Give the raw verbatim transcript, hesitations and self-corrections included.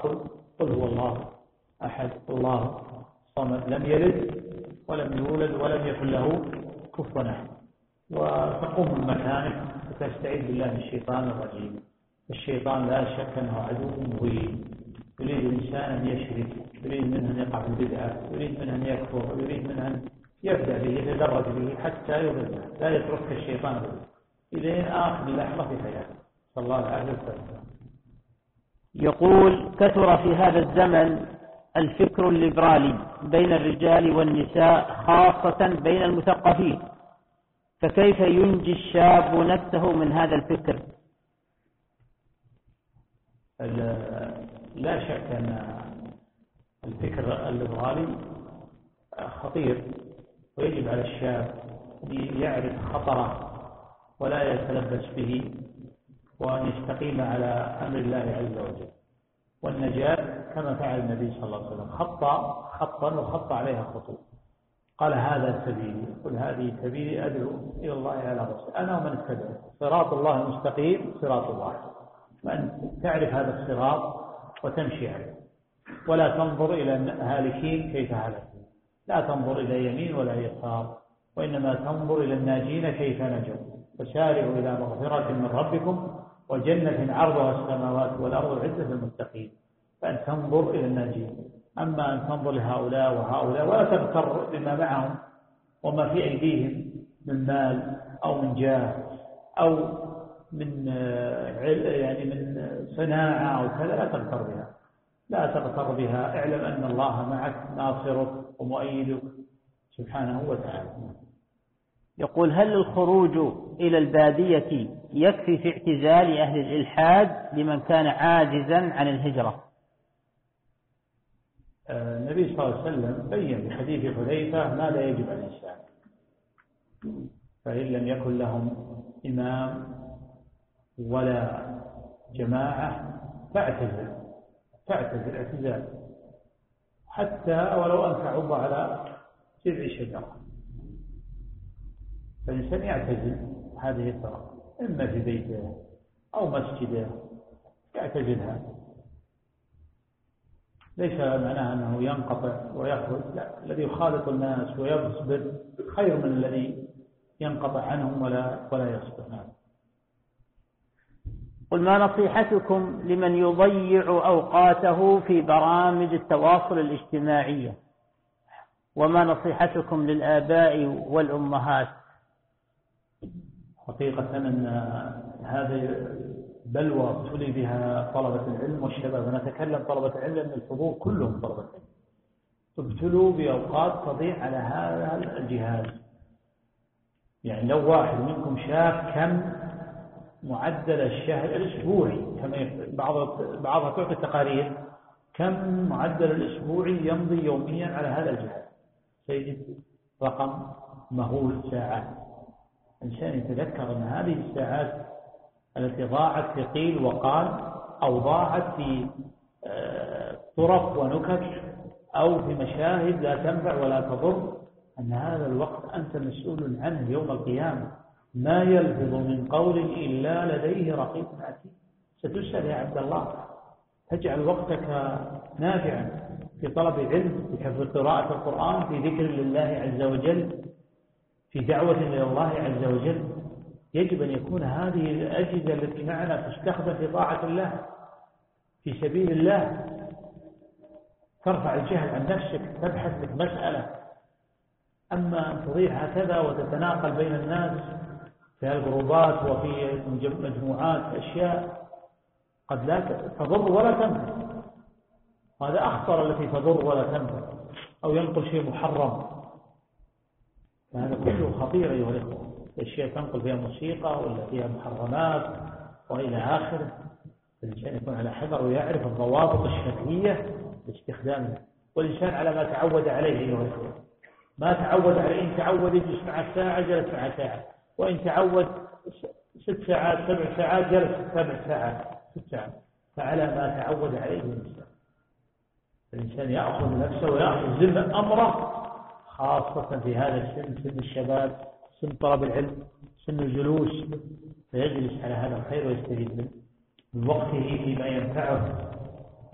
قل قل هو الله أحد الله الصمد لم يلد ولم يولد ولم يكن له كفوا أحد، وتقوم من مكانك وتستعيذ بالله من الشيطان الرجيم. الشيطان لا شك أنه عدو مبين، يريد الإنسان أن يشرك، يريد منه أن يقع في البدعة، يريد منه أن يكفر، يريد منه أن يبدأ به يتدرج به حتى يضله، لا يتركك الشيطان به إلى آخر لحظة في حياته صلى الله عليه وسلم. يقول: كثر في هذا الزمن الفكر الليبرالي بين الرجال والنساء خاصة بين المثقفين، فكيف ينجي الشاب نفسه من هذا الفكر؟ لا شك أن الفكر الليبرالي خطير، ويجب على الشاب أن يعرف خطره ولا يتلبس به، وأن يستقيم على أمر الله عز وجل. والنجاة كما فعل النبي صلى الله عليه وسلم، خط خطا وخط عليها خطوط، قال هذا سبيلي، قل هذه سبيلي أدعو إلى الله على بصيرة أنا ومن اتبعني، صراط الله المستقيم صراط الله، وأن تعرف هذا الصراط وتمشي عليه، ولا تنظر إلى الهالكين كيف هلكوا، لا تنظر إلى يمين ولا يسار، وإنما تنظر إلى الناجين كيف نجوا. وسارعوا إلى مغفرة من ربكم وجنة عرضها السماوات والأرض عدة للمتقين، فأن تنظر إلى الناجين. أما أن تنظر لهؤلاء وهؤلاء ولا تغتر بما معهم وما في أيديهم من مال أو من جاه أو من يعني من صناعة أو كذا، لا تغتر بها، لا تغتر بها. اعلم أن الله معك ناصرك ومؤيدك سبحانه وتعالى. يقول: هل الخروج إلى البادية يكفي في اعتزال أهل الإلحاد لمن كان عاجزا عن الهجرة؟ النبي صلى الله عليه وسلم بين في حديث حذيفة ما لا يجب على الإنسان، فإن لم يكن لهم إمام ولا جماعة فاعتزل، فاعتزل اعتزال حتى ولو أن تعض على جذع شجرة، فالإنسان يعتزل هذه الطرق، إما في بيته أو مسجده يعتزلها، ليس معناه أنه ينقطع ويخرج، لا، الذي يخالط الناس ويصبر خير من الذي ينقطع عنهم ولا ولا يصبر. نعم. قل: ما نصيحتكم لمن يضيع أوقاته في برامج التواصل الاجتماعي؟ وما نصيحتكم للآباء والأمهات؟ حقيقة أن هذه بلوى ابتلي بها طلبة العلم والشباب، أنا أتكلم طلبة العلم لأن الحضور كلهم طلبة العلم، ابتلوا بأوقات تضيع على هذا الجهاز. يعني لو واحد منكم شاف كم معدل الشهر الأسبوعي، كما بعض بعضها تعطي تقارير كم معدل الأسبوعي يمضي يوميا على هذا الجهاز، سيجد رقم مهول ساعات. إنسان يتذكر أن هذه الساعات التي ضاعت في قيل وقال، أو ضاعت في طرق ونكت أو في مشاهد لا تنفع ولا تضر، أن هذا الوقت أنت مسؤول عنه يوم القيامة، ما يلفظ من قول إلا لديه رقيب عتيد. ستسأل يا عبد الله، تجعل وقتك نافعا في طلب العلم، في قراءة القرآن، في ذكر لله عز وجل، في دعوة إلى الله عز وجل. يجب أن يكون هذه الأجهزة التي معنا تستخدم في طاعة الله في سبيل الله، ترفع الجهل عن نفسك، تبحث لك مسألة. أما أن تضيع هكذا وتتناقل بين الناس في الجروبات وفي مجموعات أشياء قد لا تضر ولا تنفع، هذا أخطر التي تضر ولا تنفع، أو ينقل شيء محرم، فهذا كله خطير أيها الأخوة. الأشياء تنقل فيها موسيقى ولا فيها محرمات وإلى آخره، الإنسان يكون على حذر ويعرف الضوابط الشرعية لاستخدامها. والإنسان على ما تعود عليه أيها الأخوة، ما تعود عليه، إن تعود يجلس مع ساعة جلس مع ساعة، وإن تعود ست ساعات سبع ساعات جلس سبع ساعات ست ساعات، فعلى ما تعود عليه الإنسان. الإنسان يأخذ نفسه ويأخذ ذمة أمره، خاصة في هذا السن، سن الشباب، سن طلب العلم، سن الجلوس، فيجلس على هذا الخير ويستفيد من وقته فيما ينفعه